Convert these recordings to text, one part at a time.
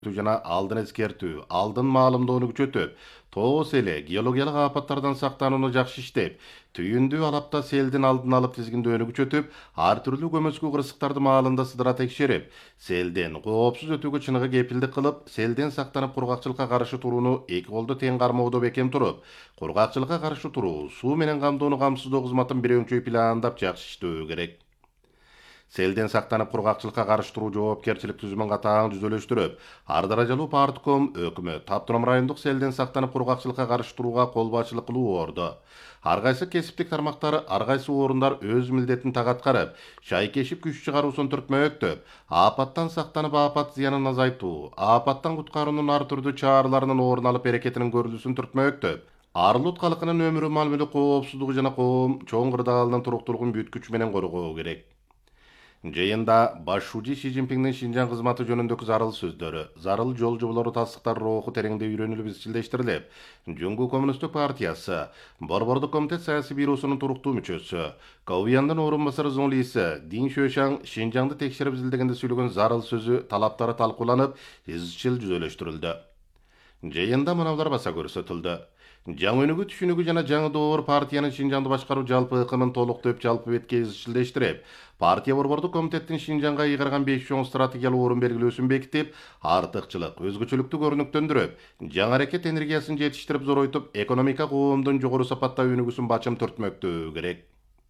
жана алдын эскертүү, алдын маалымдоону күчөтүп, тоос эле геологиялык апаттардан сактанууну жакшы иштеп, түйүндүү алапта селдин алдын алып тизгиндөөнү күчөтүп, ар түрдүү көмөскү кырсыктарды маалында сыдыра текшерип, селден коопсуз өтүүгө чыныгы кепилдик кылып, селден сактанып кургакчылыкка каршы турууну эки колдо тең кармоодо бекем туруп, кургакчылыкка каршы туруу, суу менен камдоону камсыздоо кызматын бир өңчөй пландап жакшы иштөө керек. Селден сактанып кургакчылыкка каршы туруу жоопкерчилик түзүмүн катаң түзөлөштүрүп, ар даражалуу партком өкмөт Таптырым райондук селден сактанып кургакчылыкка каршы турууга кол башчылык кылуу орду. Ар кайсы кесиптик тармактар, ар кайсы орундар өз милдетин так аткарып, шайкешип күч чыгаруусун түртмөктөп, апаттан сактанып апат зыянын азайтуу, апаттан куткаруунун ар түрдүү чараларынын орун алып берекетинин көрүлүүсүн түртмөктөп, Арлут калкынын өмүрү маалымөлүк коопсуздугу жана коом чоң кырдаалынын туруктуулугун бүткүч менен коргоо керек. Жыйында башчы Си Цзиньпиндин Шинжаң кызматы жөнүндөгү зарыл сөздөрү, зарыл жол жоболору тастыктар руху тереңде үйрөнүлүп изчилдештирилип, Жуңгу Коммунисттик партиясы, Борбордук комитет саясий бюросунун туруктуу мүчөсү, Каубияндын орун басары Зоң Лиси, Дин Шөшаң Шинжаңды текшерип изилдегенде сүйлөгөн зарыл сөзү талаптары талкууланып, изчил жүзөлөштүрүлдү. Жыйында мыналар баса көрсөтүлдү. Жаңы өнүгүү түшүнүгү жана жаңы door партиянын Шинжаңды башкаруу жалпы ыкымын толуктоп жалпы бетке изчилдештирип, партия борбордук комитеттин Шинжаңга ыйгарган 5 чоң стратегиялык орун белгилөөсүн бекитип, артыкчылык, өзгөчөлүктү көрүнүктөндүрүп, жаңы аракет энергиясын жетиштирип зоройтуп, экономика коомдун жогору сапатта өнүгүүсүн бачым түртмөктөө керек.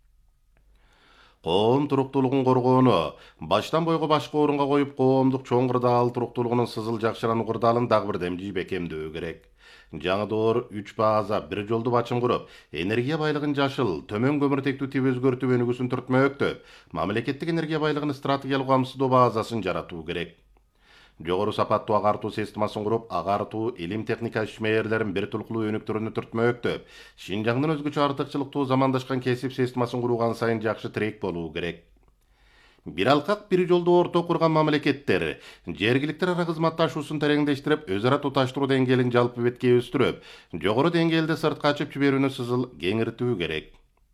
Коом туруктуулугун коргоону баштан бойго башка орунга коюп, коомдук чоң кырдаал туруктуулугунун сызыл жакшырануу кырдаалын дагы бир демжи бекемдөө керек. Жаңы door 3 база бир жолду бачым куруп, энергия байлыгын жашыл, төмөн көмүртектүү тип өзгөртүп өнүгүүсүн түртмөктөп, мамлекеттик энергия байлыгын стратегиялык камсыздоо базасын жаратуу керек. Жогору сапаттуу агартуу системасын куруп, агартуу илим техника ишмерлерин бир тулкулуу өнүктүрүүнү түртмөктөп, Шинжаңдын өзгөчө артыкчылыктуу замандашкан кесип системасын курууган сайын жакшы тирек болуу керек. Бир алкак бир жолду орто курган мамлекеттер жергиликтер ара кызматташуусун тереңдештирип, өз ара туташтыруу деңгээлин жалпы бетке өстүрүп, жогору деңгээлде сыртка ачып жиберүүнү сызыл кеңиртүү керек.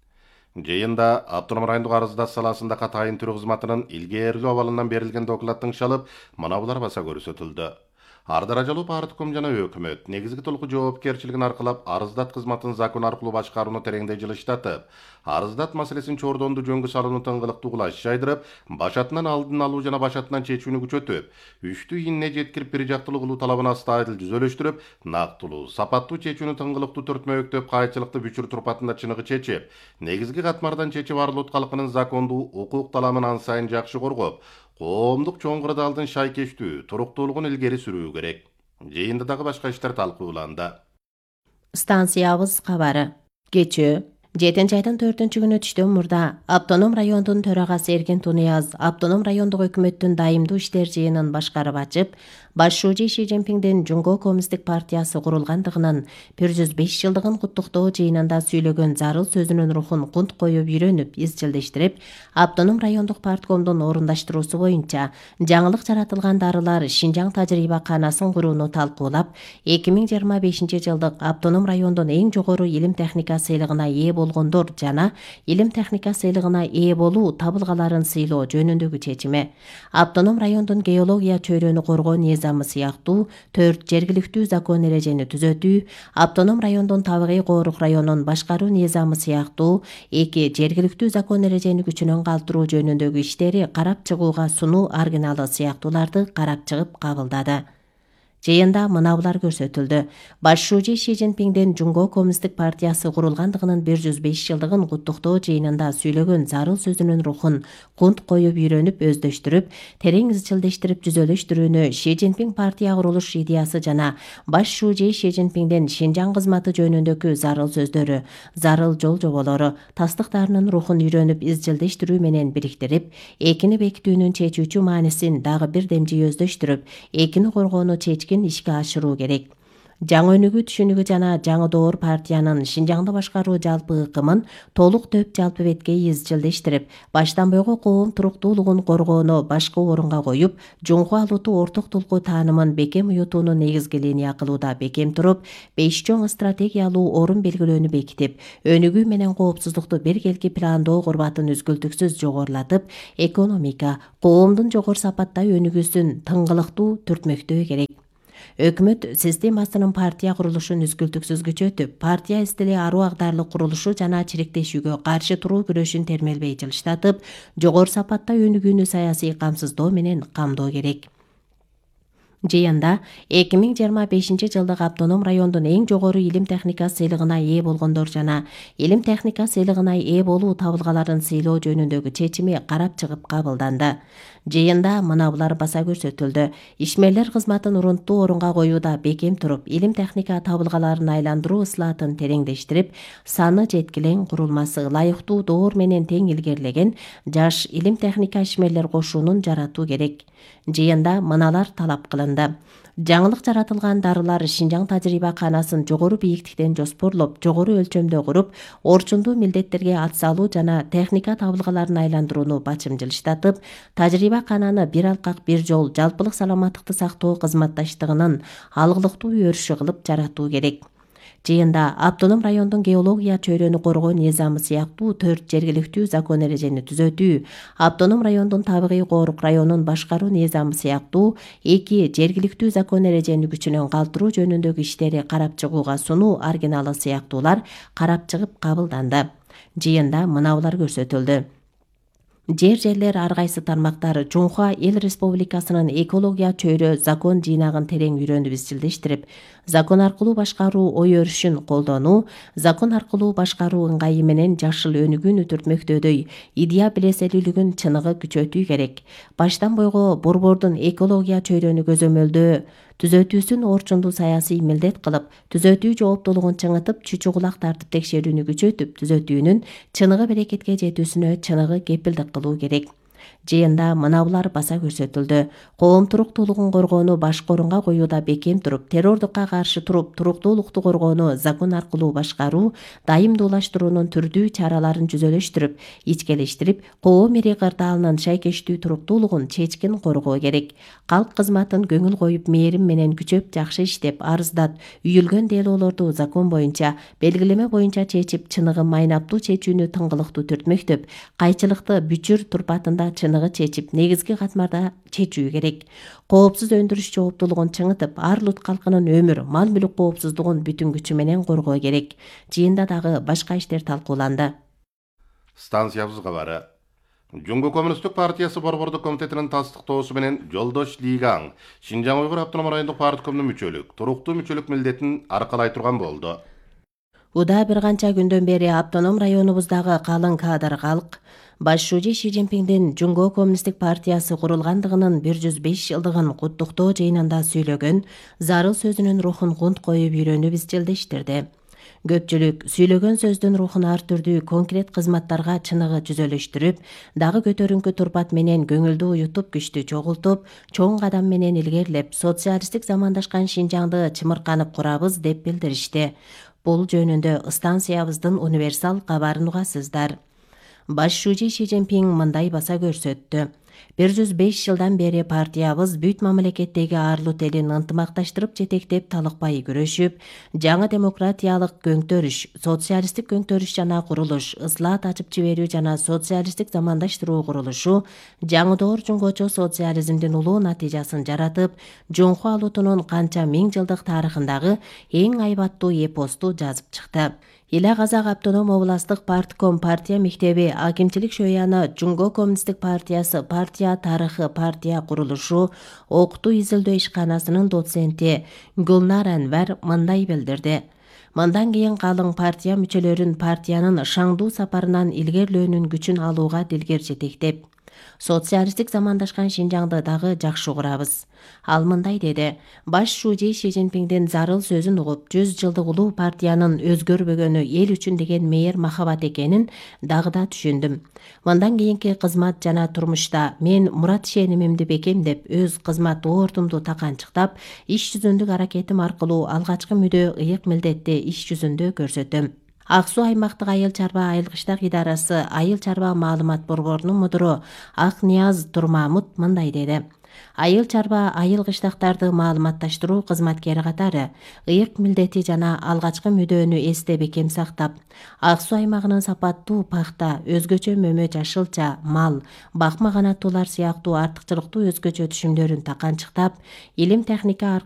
Жыйында Автоном райондук арыздаш саласында катайын түрү кызматынын илгээрлүү абалынан берилген докладтың шалып, мына булар баса көрсөтүлдү. Ар даражалуу партком жана өкмөт негизги толугу жоопкерчилигин аркылап арыздат кызматын закон аркылуу башкарууну тереңдей жылыштатып, арыздат маселесин чордонду жөнгө салууну тыңгылыктуу кылаш жайдырып, башатынан алдын алуу жана башатынан чечүүнү күчөтүп, үчтүү ийине жеткирип бир жактылуу кылуу талабын астайыл жүзөлөштүрүп, нактылуу, сапаттуу чечүүнү тыңгылыктуу түртмөктөп, кайчылыкты бүчүр турпатында чыныгы чечип, негизги катмардан чечип Арлут калкынын закондуу укук таламын ан сайын жакшы коргоп, коомдук чоң кырдаалдын шайкештүү, туруктуулугун илгери сүрүү керек. Жыйында дагы башка иштер талкууланды. Станциябыз кабары. Кечээ 7-айдын 4-күнү түштөн мурда Автоном райондун төрагасы Эркин Тунияз Автоном райондук өкмөттүн дайымдуу иштер жыйынын башкарып ачып, башчы Си Цзиньпиндин Жуңгу Коммунисттик партиясы курулгандыгынын 105 жылдыгын куттуктоо жыйынында сүйлөгөн зарыл сөзүнүн рухун кунт коюп үйрөнүп, изчилдештирип, Автоном райондук парткомдун орундаштыруусу боюнча жаңылык жаратылган дарылар Шинжаң тажрыйбаканасын курууну талкуулап, 2025 жылдык Автоном райондун эң жогору илим техника сыйлыгына ээ болгондор жана илим техника сыйлыгына ээ болуу табылгаларын сыйлоо жөнүндөгү чечими, Автоном райондун геология чөйрөнү коргоо низамы сыяктуу 4 жергиликтүү закон эрежени түзөтүү, Автоном райондун табигый коорук районун башкаруу низамы сыяктуу 2 жергиликтүү закон эрежени күчүнөн калтыруу жөнүндөгү иштери карап чыгууга сунуу аргиналы сыяктууларды карап чыгып кабылдады. Жыйында мына булар көрсөтүлдү. Башчы Си Цзиньпиндин Жуңгу Коммунисттик партиясы курулгандыгынын 105 жылдыгын куттуктоо жыйынында сүйлөгөн зарыл сөзүнүн рухун кунт коюп үйрөнүп, өздөштүрүп, терең изчилдештирип жүзөлөштүрүүнү Си Цзиньпин партия курулуш идеясы жана башчы Си Цзиньпиндин Шинжаң кызматы жөнүндөгү зарыл сөздөрү, зарыл жол жоболору, тастыктарынын рухун үйрөнүп, изчилдештирүү менен бириктирип, экини бекитүүнүн чечүүчү маанисин дагы бир демжи өздөштүрүп, экини коргоону чечкин ишке ашыруу керек. жаңы өнүгүү түшүнүгү жана жаңы доор партиянын Шинжаңды башкаруу жалпы ыкымын толук төп жалпы бетке изчилдештирип, баштан бойго коом туруктуулугун коргоону башкы орунга коюп, жумгу алууту орток тулкуу таанымын бекем уютуунун негизги линия кылууда бекем туруп, 5 чоң стратегиялуу орун белгилөөнү бекитип, өнүгүү менен коопсуздукту биргелки пландоо курбатын үзгүлтүксүз жогорулатып, экономика, коомдун жогору сапатта өнүгүүсүн тыңгылыктуу түртмөктөө керек. Өкмөт системасынын партия курулушун үзгүлтүксүз күчөтүп, партия стили аруу агдарлык курулушу жана чиректешүүгө каршы туруу күрөшүн термелбей жылыштатып, жогору сапатта өнүгүүнү саясий камсыздоо менен камдоо керек. Жыйында 2025 жылдык автоном райондун эң жогору илим техника сыйлыгына ээ болгондор жана илим техника сыйлыгына ээ болуу табылгаларын сыйлоо жөнүндөгү чечими карап чыгып кабылданды. Жыйында мына булар баса көрсөтүлдү. Ишмерлер кызматын урунттуу орунга коюуда бекем туруп, илим техника табылгаларын айландыруу ыслаатын тереңдештирип, саны жеткилең курулмасы ылайыктуу доор менен тең илгерилеген жаш илим техника ишмерлер кошуунун жаратуу керек. Жыйында мыналар талап кылынды. Жаңылык жаратылган дарылар Шинжаң тажрыйбаканасын жогору бийиктиктен жоспорлоп, жогору өлчөмдө куруп, орчундуу милдеттерге атсалуу жана техника табылгаларын айландырууну бачым жылыштатып, тажрыйбакананы бир алкак бир жол жалпылык саламаттыкты сактоо кызматташтыгынын алгылыктуу өрүшү кылып жаратуу керек. Жыйында автоном райондун геология чөйрөнү коргоо низамы сыяктуу 4 жергиликтүү закон эрежени түзөтүү, автоном райондун табигый коорук районун башкаруу низамы сыяктуу 2 жергиликтүү закон эрежени күчүнөн калтыруу жөнүндөгү иштери карап чыгууга сунуу аргиналы сыяктуулар карап чыгып кабылданды. Жыйында мына булар көрсөтүлдү. Жерлер ар кайсы тармактар Чуңха Эл Республикасынын экология чөйрө закон жыйнагын терең үйрөнүп изчилдештирип, закон аркылуу башкаруу ой өрүшүн колдонуу, закон аркылуу башкаруу ыңгайы менен жашыл өнүгүүнү түртмөктөөдөй идея билеселүүлүгүн чыныгы күчөтүү керек. Баштан бойго борбордун экология чөйрөнү көзөмөлдөө түзөтүүсүн орчундуу саясий милдет кылып, түзөтүү жооптуулугун чыңытып, чүчү кулак тартып текшерүүнү күчөтүп, түзөтүүнүн чыныгы берекетке жетүүсүнө чыныгы кепилдик кылуу керек. Жыйында мына булар баса көрсөтүлдү. Коом туруктуулугун коргоону башкы орунга коюуда бекем туруп, террордукка каршы туруп, туруктуулукту коргоону закон аркылуу башкаруу, дайымдуулаштыруунун түрдүү чараларын жүзөлөштүрүп, ичкелештирип, коом эри кырдаалынын шайкештүү туруктуулугун чечкин коргоо керек. Калк кызматын көңүл коюп, мээрим менен күчөп, жакшы иштеп, арыздат, үйүлгөн делоолорду закон боюнча, белгилеме боюнча чечип, чыныгы майнаптуу чечүүнү тыңгылыктуу түртмөктөп, кайчылыкты бүчүр турпатында чыныгы чечип, негизги катмарда чечүү керек. Коопсуз өндүрүш жооптуулугун чыңытып, ар улут калкынын өмүр, мал-мүлүк коопсуздугун бүтүн күчү менен коргоо керек. Жыйында дагы башка иштер талкууланды. Станциябыз кабары. Жумгу Коммунисттик партиясы борбордук комитетинин тастыктоосу менен Жолдош Лигаң Шинжаң Уйгур автоном райондук парткомдун мүчөлүк, туруктуу мүчөлүк милдетин аркалай турган болду. Уда бир канча күндөн бери автоном районубуздагы калың кадр калк башчы Ши Цзиньпиндин Жумгу Коммунисттик партиясы курулгандыгынын 105 жылдыгын куттуктоо жыйынында сүйлөгөн зарыл сөзүнүн рухун кунт коюп үйрөнүп изчилдештирди. Көпчүлүк сүйлөгөн сөздүн рухун ар түрдүү конкрет кызматтарга чыныгы жүзөлөштүрүп, дагы көтөрүңкү турпат менен көңүлдү уютуп, күчтү чогултуп, чоң кадам менен илгерилеп, социалисттик замандашкан Шинжаңды чымырканып курабыз деп билдиришти. Бул жөнүндө станциябыздын универсал кабарын угасыздар. Башчы Ши Цзиньпин мындай баса көрсөттү. 105 жылдан бери партиябыз бүт мамлекеттеги ар улут элин ынтымакташтырып жетектеп талыкпай күрөшүп, жаңы демократиялык көңтөрүш, социалисттик көңтөрүш жана курулуш, ыслаат ачып жиберүү жана социалисттик замандаштыруу курулушу, жаңы доор жунгочу социализмдин улуу натыйжасын жаратып, Жонху алуутунун канча миң жылдык тарыхындагы эң айбаттуу эпосту жазып чыкты. Ила Казак автоном областык партком партия мектеби акимчилик шөяны Жумгу Коммунисттик партиясы партия тарыхы партия курулушу окутуу изилдөө ишканасынын доценти Гулнар Анвар мындай билдирди. Мындан кийин калың партия мүчөлөрүн партиянын шаңдуу сапарынан илгерилөөнүн күчүн алууга дилгер жетектеп, Социалисттик замандашкан Шинжаңды дагы жакшы угурабыз. Ал мындай деди: баш шужи Ши Цзиньпиңдин зарыл сөзүн угуп, 100 жылдык улуу партиянын өзгөрбөгөнү эл үчүн деген мээр махабат экенин дагы да түшүндүм. Мындан кийинки кызмат жана турмушта мен мурат ишенимимди бекемдеп, өз кызмат оортумду таканчыктап, иш жүзүндүк аракетим аркылуу алгачкы мүдө ыйык милдетти иш жүзүндө көрсөтөм. Ак Суу аймактык айыл чарба айылгыштак идарасы айыл чарба маалымат борборунун мудуру Акнияз Турмамут мындай деди: айыл чарба айыл кыштактарды маалыматташтыруу кызматкери катары ыйык милдети жана алгачкы мүдөнү эсте бекем сактап, Ак Суу аймагынын сапаттуу пахта, өзгөчө мөмө жашылча, мал, бакма канаттуулар сыяктуу артыкчылыктуу өзгөчө түшүмдөрүн таканчыктап, илим техника